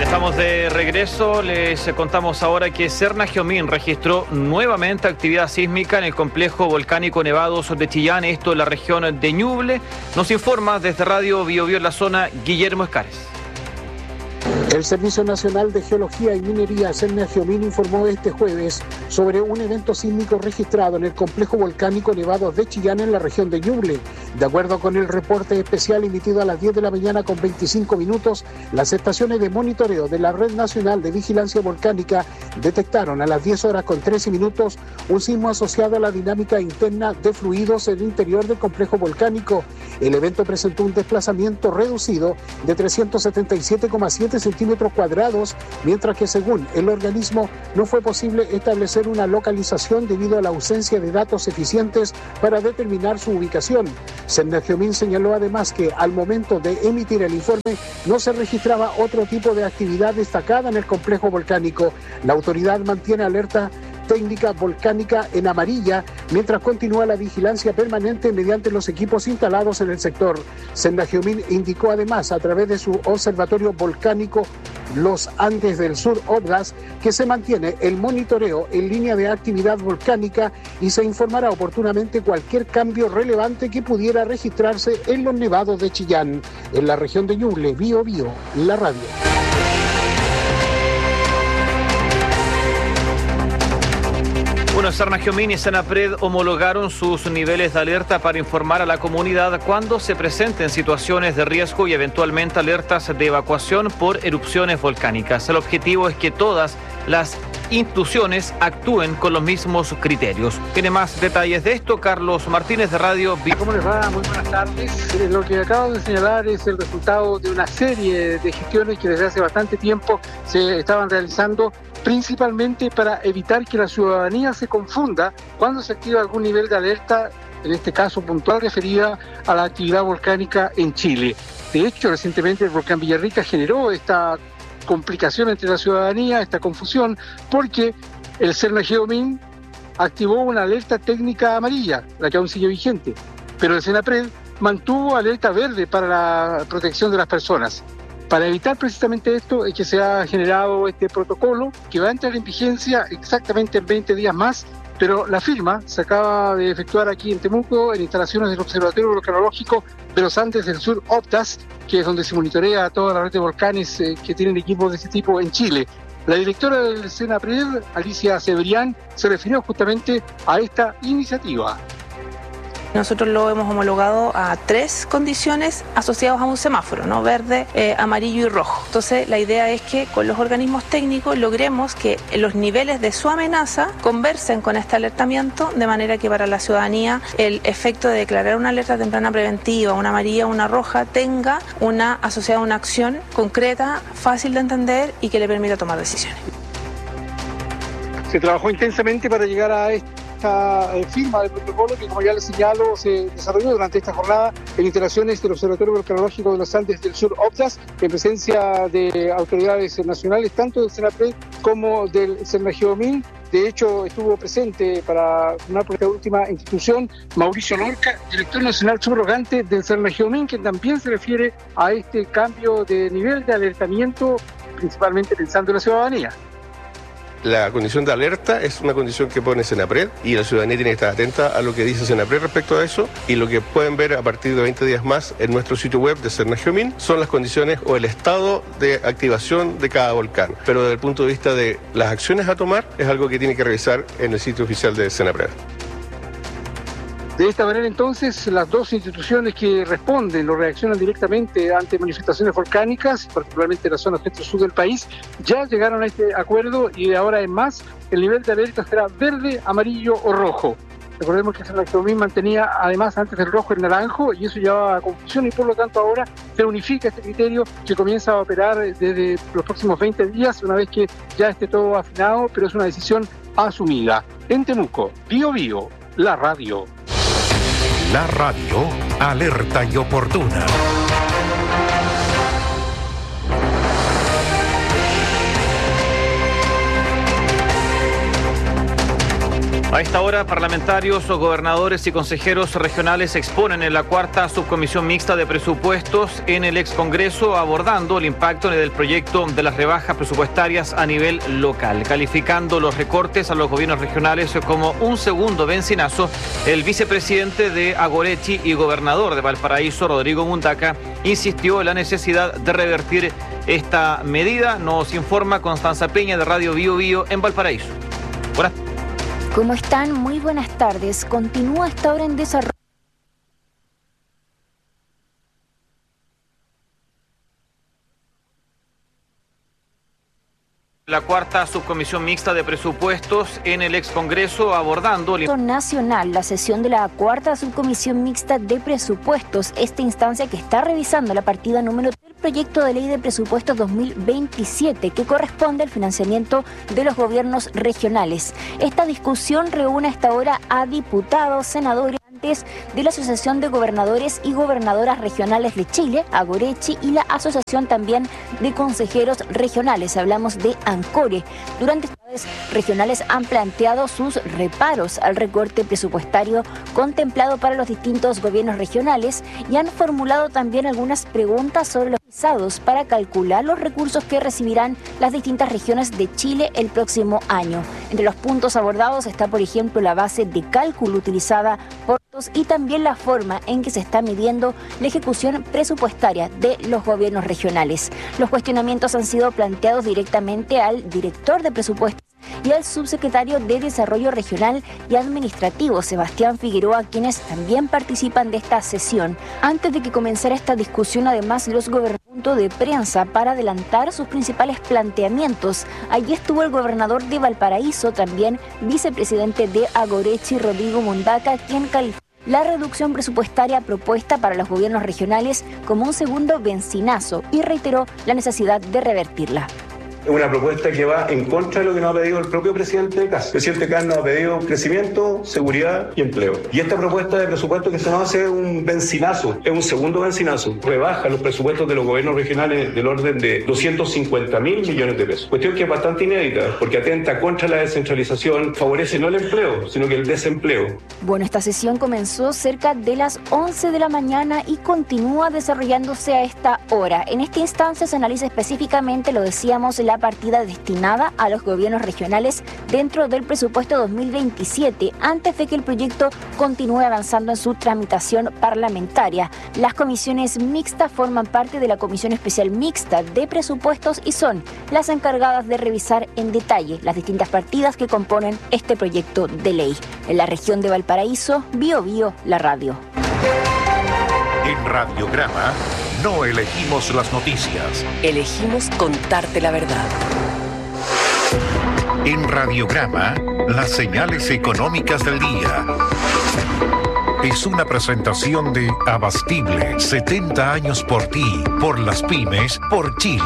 Estamos de regreso. Les contamos ahora que Cernagiomín registró nuevamente actividad sísmica en el complejo volcánico Nevados de Chillán, esto en la región de Ñuble. Nos informa desde Radio Bio Bio en la zona Guillermo Escares. El Servicio Nacional de Geología y Minería, Cernagiomín, informó este jueves sobre un evento sísmico registrado en el complejo volcánico Nevados de Chillán en la región de Ñuble. De acuerdo con el reporte especial emitido a las 10 de la mañana con 25 minutos, las estaciones de monitoreo de la Red Nacional de Vigilancia Volcánica detectaron a las 10 horas con 13 minutos un sismo asociado a la dinámica interna de fluidos en el interior del complejo volcánico. El evento presentó un desplazamiento reducido de 377,7 centímetros cuadrados, mientras que según el organismo no fue posible establecer una localización debido a la ausencia de datos eficientes para determinar su ubicación. Cernagiomín señaló además que al momento de emitir el informe no se registraba otro tipo de actividad destacada en el complejo volcánico. La autoridad mantiene alerta técnica volcánica en amarilla, mientras continúa la vigilancia permanente mediante los equipos instalados en el sector. Cernagiomín indicó además a través de su observatorio volcánico Los Andes del Sur OBLAS que se mantiene el monitoreo en línea de actividad volcánica y se informará oportunamente cualquier cambio relevante que pudiera registrarse en los nevados de Chillán. En la región de Ñuble, Bio Bio, la radio. Bueno, Cernagiomín y Senapred homologaron sus niveles de alerta para informar a la comunidad cuando se presenten situaciones de riesgo y eventualmente alertas de evacuación por erupciones volcánicas. El objetivo es que todas las instituciones actúen con los mismos criterios. Tiene más detalles de esto Carlos Martínez de Radio Bio. ¿Cómo les va? Muy buenas tardes. Lo que acabo de señalar es el resultado de una serie de gestiones que desde hace bastante tiempo se estaban realizando, principalmente para evitar que la ciudadanía se confunda cuando se activa algún nivel de alerta, en este caso puntual referida a la actividad volcánica en Chile. De hecho, recientemente el volcán Villarrica generó esta complicación entre la ciudadanía, esta confusión, porque el Cernagiomín activó una alerta técnica amarilla, la que aún sigue vigente, pero el Senapred mantuvo alerta verde para la protección de las personas. Para evitar precisamente esto es que se ha generado este protocolo que va a entrar en vigencia exactamente en 20 días más, pero la firma se acaba de efectuar aquí en Temuco en instalaciones del Observatorio Volcanológico de los Andes del Sur, OBTAS, que es donde se monitorea toda la red de volcanes que tienen equipos de este tipo en Chile. La directora del Senapred, Alicia Severián, se refirió justamente a esta iniciativa. Nosotros lo hemos homologado a 3 condiciones asociadas a un semáforo, ¿no? Verde, amarillo y rojo. Entonces, la idea es que con los organismos técnicos logremos que los niveles de su amenaza conversen con este alertamiento, de manera que para la ciudadanía el efecto de declarar una alerta temprana preventiva, una amarilla o una roja, tenga una asociada a una acción concreta, fácil de entender y que le permita tomar decisiones. Se trabajó intensamente para llegar a esta firma del protocolo que, como ya les señalo, se desarrolló durante esta jornada en instalaciones del Observatorio Volcanológico de los Andes del Sur, OBTAS, en presencia de autoridades nacionales, tanto del Senapred como del Cernagiomín. De hecho, estuvo presente para una por esta última institución Mauricio Lorca, director nacional subrogante del Cernagiomín, que también se refiere a este cambio de nivel de alertamiento, principalmente pensando en la ciudadanía. La condición de alerta es una condición que pone Senapred y la ciudadanía tiene que estar atenta a lo que dice Senapred respecto a eso, y lo que pueden ver a partir de 20 días más en nuestro sitio web de Cernagiomín son las condiciones o el estado de activación de cada volcán. Pero desde el punto de vista de las acciones a tomar es algo que tiene que revisar en el sitio oficial de Senapred. De esta manera, entonces, las dos instituciones que responden o reaccionan directamente ante manifestaciones volcánicas, particularmente en la zona centro-sur del país, ya llegaron a este acuerdo y de ahora en más el nivel de alerta será verde, amarillo o rojo. Recordemos que Cernagiomín mantenía además antes del rojo el naranjo y eso llevaba a confusión, y por lo tanto ahora se unifica este criterio que comienza a operar desde los próximos 20 días, una vez que ya esté todo afinado, pero es una decisión asumida. En Temuco, Bio Bio, la radio. La radio, alerta y oportuna. A esta hora, parlamentarios, gobernadores y consejeros regionales exponen en la cuarta subcomisión mixta de presupuestos en el excongreso, abordando el impacto del proyecto de las rebajas presupuestarias a nivel local. Calificando los recortes a los gobiernos regionales como un segundo bencinazo, el vicepresidente de Agorechi y gobernador de Valparaíso, Rodrigo Mundaca, insistió en la necesidad de revertir esta medida. Nos informa Constanza Peña de Radio Bio Bio en Valparaíso. Buenas. ¿Cómo están? Muy buenas tardes. Continúa esta hora en desarrollo. La cuarta subcomisión mixta de presupuestos en el excongreso, abordando el nacional, la sesión de la cuarta subcomisión mixta de presupuestos, esta instancia que está revisando la partida número del proyecto de ley de presupuestos 2027 que corresponde al financiamiento de los gobiernos regionales. Esta discusión reúne hasta ahora a diputados, senadores de la Asociación de Gobernadores y Gobernadoras Regionales de Chile, Agorechi, y la Asociación también de Consejeros Regionales. Hablamos de ANCORE. Durante estas regionales han planteado sus reparos al recorte presupuestario contemplado para los distintos gobiernos regionales y han formulado también algunas preguntas sobre los utilizados para calcular los recursos que recibirán las distintas regiones de Chile el próximo año. Entre los puntos abordados está, por ejemplo, la base de cálculo utilizada por y también la forma en que se está midiendo la ejecución presupuestaria de los gobiernos regionales. Los cuestionamientos han sido planteados directamente al director de presupuestos y al subsecretario de Desarrollo Regional y Administrativo, Sebastián Figueroa, quienes también participan de esta sesión. Antes de que comenzara esta discusión, además, los gobernadores de prensa para adelantar sus principales planteamientos. Allí estuvo el gobernador de Valparaíso, también vicepresidente de Agorechi, Rodrigo Mundaca, quien calificó la reducción presupuestaria propuesta para los gobiernos regionales como un segundo bencinazo y reiteró la necesidad de revertirla. Una propuesta que va en contra de lo que nos ha pedido el propio presidente CAS. El presidente CAS nos ha pedido crecimiento, seguridad y empleo. Y esta propuesta de presupuesto que se nos hace un bencinazo, es un segundo bencinazo. Rebaja los presupuestos de los gobiernos regionales del orden de 250.000 millones de pesos. Cuestión que es bastante inédita, porque atenta contra la descentralización, favorece no el empleo, sino que el desempleo. Bueno, esta sesión comenzó cerca de las 11 de la mañana y continúa desarrollándose a esta hora. En esta instancia se analiza específicamente, lo decíamos, la partida destinada a los gobiernos regionales dentro del presupuesto 2027, antes de que el proyecto continúe avanzando en su tramitación parlamentaria. Las comisiones mixtas forman parte de la Comisión Especial Mixta de Presupuestos y son las encargadas de revisar en detalle las distintas partidas que componen este proyecto de ley. En la región de Valparaíso, Bio Bio, la radio. En Radiograma no elegimos las noticias. Elegimos contarte la verdad. En Radiograma, las señales económicas del día. Es una presentación de Abastible, 70 años por ti, por las pymes, por Chile.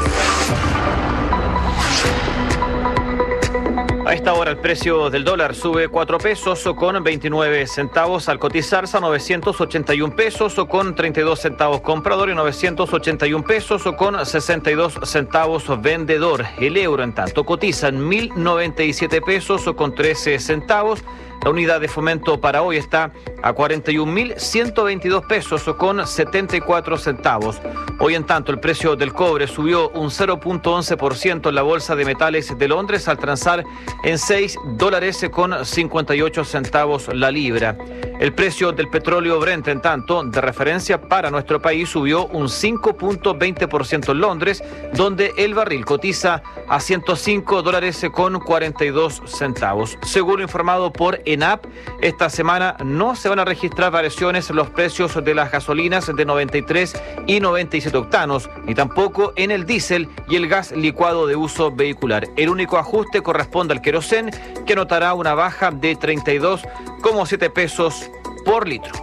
A esta hora el precio del dólar sube 4 pesos con 29 centavos al cotizarse a 981 pesos con 32 centavos comprador y 981 pesos con 62 centavos vendedor. El euro, en tanto, cotiza en 1.097 pesos con 13 centavos. La unidad de fomento para hoy está a 41.122 pesos con 74 centavos. Hoy, en tanto, el precio del cobre subió un 0.11% en la Bolsa de Metales de Londres al transar en $6 con 58 centavos la libra. El precio del petróleo Brent, en tanto, de referencia para nuestro país, subió un 5.20% en Londres, donde el barril cotiza a $105 con 42 centavos. Según informado por ENAP, esta semana no se van a registrar variaciones en los precios de las gasolinas de 93 y 97 octanos, ni tampoco en el diésel y el gas licuado de uso vehicular. El único ajuste corresponde al querosén, que notará una baja de 32,7 pesos por litro.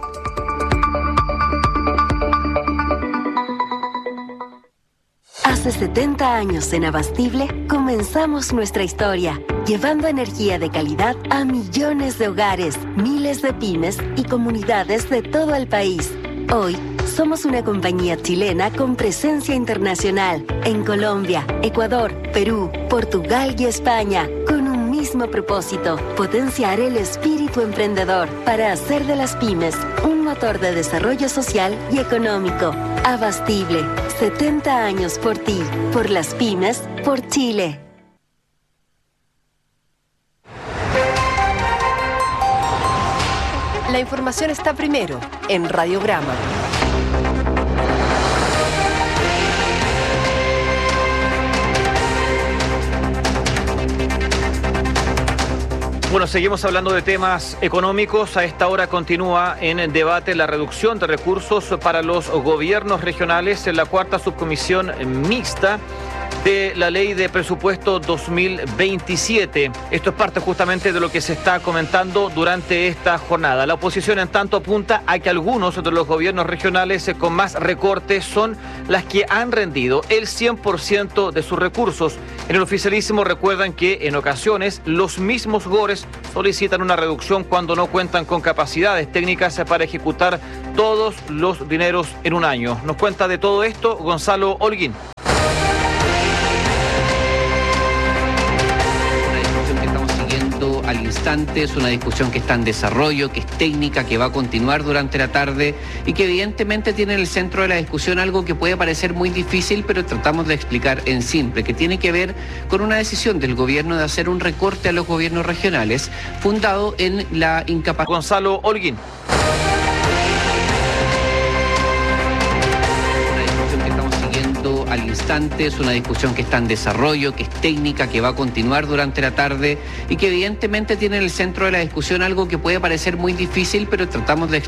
Hace 70 años en Abastible comenzamos nuestra historia, llevando energía de calidad a millones de hogares, miles de pymes y comunidades de todo el país. Hoy somos una compañía chilena con presencia internacional en Colombia, Ecuador, Perú, Portugal y España, con 1.000 mismo propósito, potenciar el espíritu emprendedor para hacer de las pymes un motor de desarrollo social y económico. Abastible, 70 años por ti, por las pymes, por Chile. La información está primero en Radiograma. Bueno, seguimos hablando de temas económicos. A esta hora continúa en debate la reducción de recursos para los gobiernos regionales en la cuarta subcomisión mixta de la Ley de Presupuesto 2027. Esto es parte justamente de lo que se está comentando durante esta jornada. La oposición, en tanto, apunta a que algunos de los gobiernos regionales con más recortes son las que han rendido el 100% de sus recursos. En el oficialismo recuerdan que en ocasiones los mismos GORES solicitan una reducción cuando no cuentan con capacidades técnicas para ejecutar todos los dineros en un año. Nos cuenta de todo esto Gonzalo Holguín. Al instante, es una discusión que está en desarrollo, que es técnica, que va a continuar durante la tarde y que evidentemente tiene en el centro de la discusión algo que puede parecer muy difícil, pero tratamos de explicar en simple, que tiene que ver con una decisión del gobierno de hacer un recorte a los gobiernos regionales fundado en la incapacidad. Gonzalo Holguín. Al instante, es una discusión que está en desarrollo, que es técnica, que va a continuar durante la tarde y que evidentemente tiene en el centro de la discusión algo que puede parecer muy difícil, pero tratamos de explicar